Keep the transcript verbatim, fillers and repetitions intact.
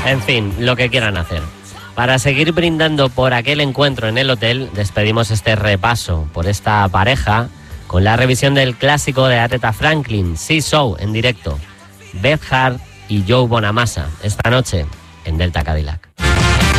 En fin, lo que quieran hacer. Para seguir brindando por aquel encuentro en el hotel, despedimos este repaso por esta pareja con la revisión del clásico de Aretha Franklin, See So, en directo. Beth Hart y Joe Bonamassa, esta noche en Delta Cadillac.